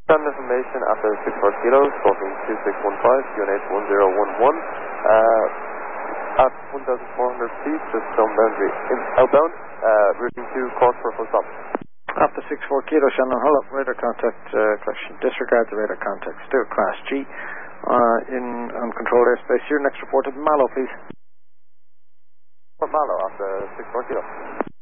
Send information after 64 kilos, talking 2615, unit 1011. At 1,400 feet, just zone boundary outbound, routing to course for full stop. After 64 kilos, Shannon, hold up, radar contact, correction, disregard the radar contact, still class G, in uncontrolled airspace. Here, next report at Mallow, please. Mallow after 64 kilos.